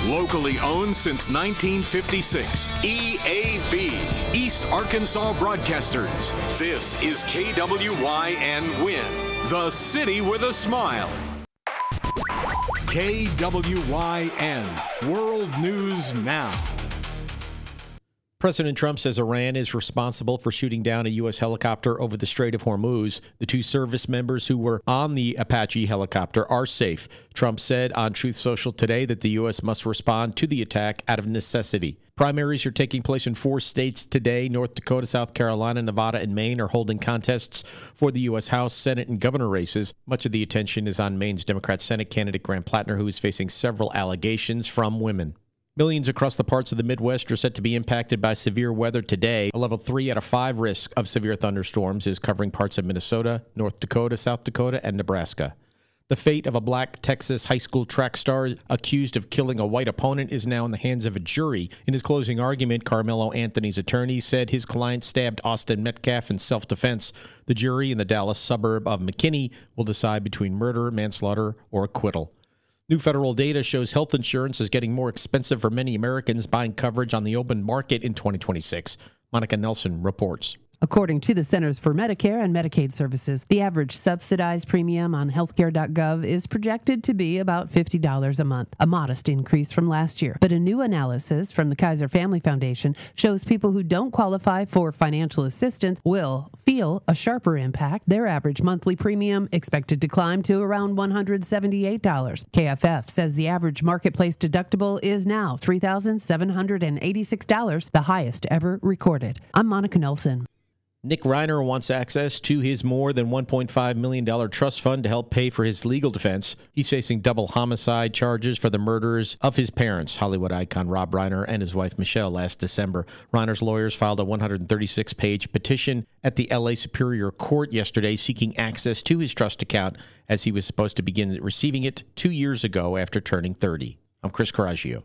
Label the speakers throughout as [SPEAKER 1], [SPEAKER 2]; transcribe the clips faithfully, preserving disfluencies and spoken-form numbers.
[SPEAKER 1] Locally owned since nineteen fifty-six. E A B, East Arkansas Broadcasters. This is K W Y N Win, the city with a smile. K W Y N, World News Now.
[SPEAKER 2] President Trump says Iran is responsible for shooting down a U S helicopter over the Strait of Hormuz. The two service members who were on the Apache helicopter are safe. Trump said on Truth Social today that the U S must respond to the attack out of necessity. Primaries are taking place in four states today. North Dakota, South Carolina, Nevada, and Maine are holding contests for the U S House, Senate, and governor races. Much of the attention is on Maine's Democrat Senate candidate Grant Plattner, who is facing several allegations from women. Millions across the parts of the Midwest are set to be impacted by severe weather today. A level three out of five risk of severe thunderstorms is covering parts of Minnesota, North Dakota, South Dakota, and Nebraska. The fate of a black Texas high school track star accused of killing a white opponent is now in the hands of a jury. In his closing argument, Carmelo Anthony's attorney said his client stabbed Austin Metcalf in self-defense. The jury in the Dallas suburb of McKinney will decide between murder, manslaughter, or acquittal. New federal data shows health insurance is getting more expensive for many Americans buying coverage on the open market in twenty twenty-six. Monica Nelson reports.
[SPEAKER 3] According to the Centers for Medicare and Medicaid Services, the average subsidized premium on healthcare dot gov is projected to be about fifty dollars a month, a modest increase from last year. But a new analysis from the Kaiser Family Foundation shows people who don't qualify for financial assistance will feel a sharper impact. Their average monthly premium expected to climb to around one hundred seventy-eight dollars. K F F says the average marketplace deductible is now three thousand seven hundred eighty-six dollars, the highest ever recorded. I'm Monica Nelson.
[SPEAKER 2] Nick Reiner wants access to his more than one point five million dollars trust fund to help pay for his legal defense. He's facing double homicide charges for the murders of his parents, Hollywood icon Rob Reiner and his wife Michelle, last December. Reiner's lawyers filed a one hundred thirty-six page petition at the L A Superior Court yesterday seeking access to his trust account as he was supposed to begin receiving it two years ago after turning thirty. I'm Chris Coraggio.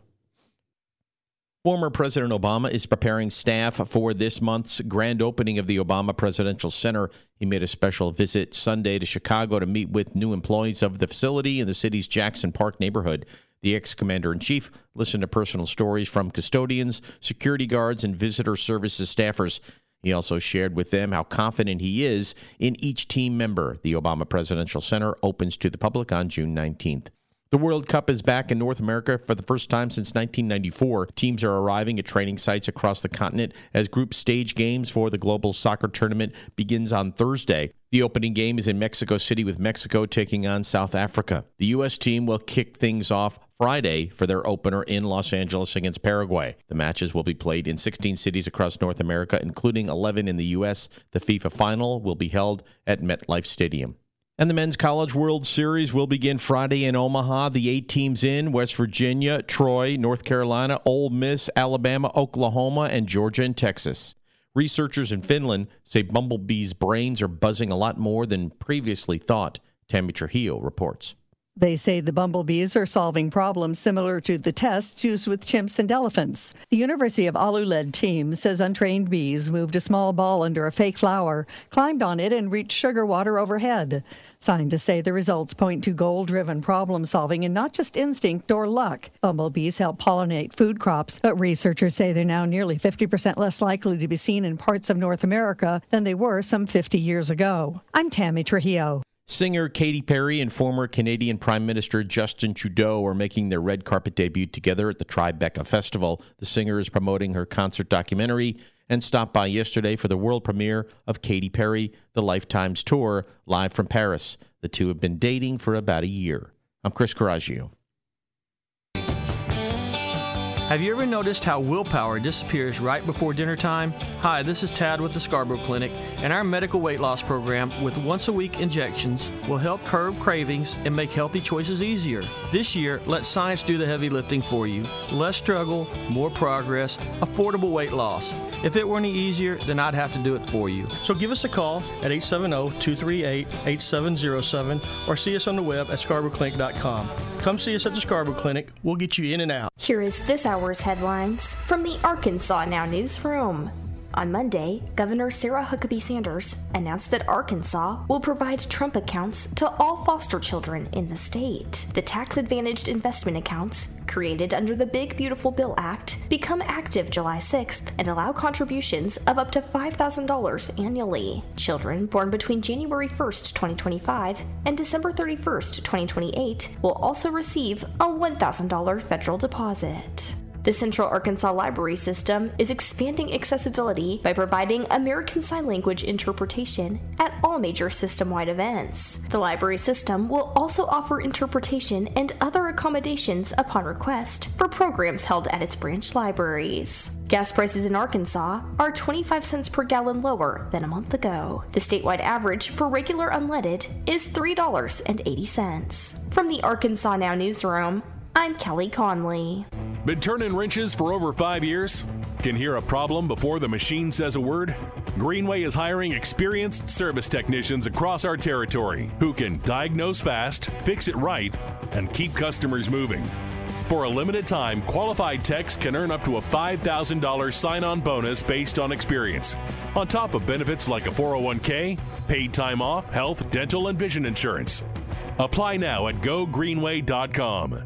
[SPEAKER 2] Former President Obama is preparing staff for this month's grand opening of the Obama Presidential Center. He made a special visit Sunday to Chicago to meet with new employees of the facility in the city's Jackson Park neighborhood. The ex-commander-in-chief listened to personal stories from custodians, security guards, and visitor services staffers. He also shared with them how confident he is in each team member. The Obama Presidential Center opens to the public on June nineteenth. The World Cup is back in North America for the first time since nineteen ninety-four. Teams are arriving at training sites across the continent as group stage games for the global soccer tournament begins on Thursday. The opening game is in Mexico City with Mexico taking on South Africa. The U S team will kick things off Friday for their opener in Los Angeles against Paraguay. The matches will be played in sixteen cities across North America, including eleven in the U S. The FIFA final will be held at MetLife Stadium. And the Men's College World Series will begin Friday in Omaha. The eight teams in: West Virginia, Troy, North Carolina, Ole Miss, Alabama, Oklahoma, and Georgia and Texas. Researchers in Finland say bumblebees' brains are buzzing a lot more than previously thought. Tammy Trujillo reports.
[SPEAKER 4] They say the bumblebees are solving problems similar to the tests used with chimps and elephants. The University of Oulu-led team says untrained bees moved a small ball under a fake flower, climbed on it, and reached sugar water overhead. Scientists say the results point to goal-driven problem-solving and not just instinct or luck. Bumblebees help pollinate food crops, but researchers say they're now nearly fifty percent less likely to be seen in parts of North America than they were some fifty years ago. I'm Tammy Trujillo.
[SPEAKER 2] Singer Katy Perry and former Canadian Prime Minister Justin Trudeau are making their red carpet debut together at the Tribeca Festival. The singer is promoting her concert documentary and stopped by yesterday for the world premiere of Katy Perry, The Lifetimes Tour, live from Paris. The two have been dating for about a year. I'm Chris Coraggio.
[SPEAKER 5] Have you ever noticed how willpower disappears right before dinner time? Hi, this is Tad with the Scarborough Clinic, and our medical weight loss program with once-a-week injections will help curb cravings and make healthy choices easier. This year, let science do the heavy lifting for you. Less struggle, more progress, affordable weight loss. If it were any easier, then I'd have to do it for you. So give us a call at eight seven zero, two three eight, eight seven zero seven or see us on the web at scarborough clinic dot com. Come see us at the Scarborough Clinic. We'll get you in and out.
[SPEAKER 6] Here is this hour's headlines from the Arkansas Now newsroom. On Monday, Governor Sarah Huckabee Sanders announced that Arkansas will provide Trump accounts to all foster children in the state. The tax-advantaged investment accounts, created under the Big Beautiful Bill Act, become active July sixth and allow contributions of up to five thousand dollars annually. Children born between January first, twenty twenty-five and December thirty-first, twenty twenty-eight will also receive a one thousand dollars federal deposit. The Central Arkansas Library System is expanding accessibility by providing American Sign Language interpretation at all major system-wide events. The library system will also offer interpretation and other accommodations upon request for programs held at its branch libraries. Gas prices in Arkansas are twenty-five cents per gallon lower than a month ago. The statewide average for regular unleaded is three dollars and eighty cents. From the Arkansas Now newsroom, I'm Kelly Conley.
[SPEAKER 1] Been turning wrenches for over five years? Can hear a problem before the machine says a word? Greenway is hiring experienced service technicians across our territory who can diagnose fast, fix it right, and keep customers moving. For a limited time, qualified techs can earn up to a five thousand dollars sign-on bonus based on experience, on top of benefits like a four oh one k, paid time off, health, dental, and vision insurance. Apply now at go greenway dot com.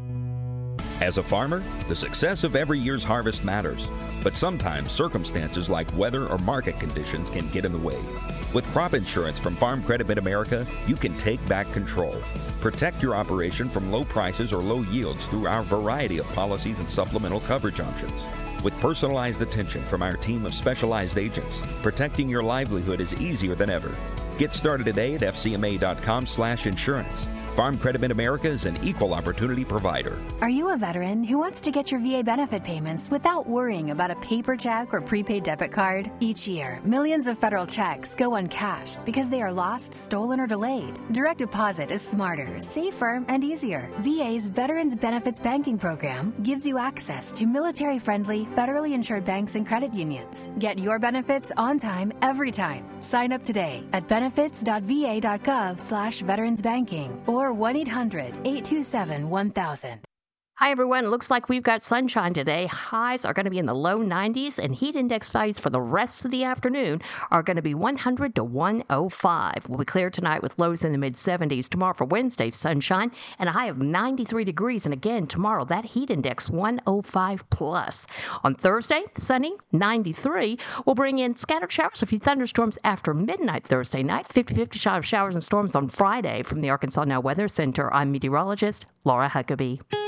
[SPEAKER 7] As a farmer, the success of every year's harvest matters, but sometimes circumstances like weather or market conditions can get in the way. With crop insurance from Farm Credit Mid-America, you can take back control. Protect your operation from low prices or low yields through our variety of policies and supplemental coverage options. With personalized attention from our team of specialized agents, protecting your livelihood is easier than ever. Get started today at f c m a dot com slash insurance. Farm Credit Mid-America is an equal opportunity provider.
[SPEAKER 8] Are you a veteran who wants to get your V A benefit payments without worrying about a paper check or prepaid debit card? Each year, millions of federal checks go uncashed because they are lost, stolen, or delayed. Direct deposit is smarter, safer, and easier. V A's Veterans Benefits Banking Program gives you access to military-friendly, federally insured banks and credit unions. Get your benefits on time, every time. Sign up today at benefits dot v a dot gov slash veterans banking or or one eight hundred, eight two seven, one thousand.
[SPEAKER 9] Hi, everyone. Looks like we've got sunshine today. Highs are going to be in the low nineties, and heat index values for the rest of the afternoon are going to be one hundred to one oh five. We'll be clear tonight with lows in the mid seventies. Tomorrow for Wednesday, sunshine and a high of ninety-three degrees. And again, tomorrow, that heat index one oh five plus. On Thursday, sunny, ninety-three. We'll bring in scattered showers, a few thunderstorms after midnight Thursday night. fifty-fifty shot of showers and storms on Friday. From the Arkansas Now Weather Center, I'm meteorologist Laura Huckabee.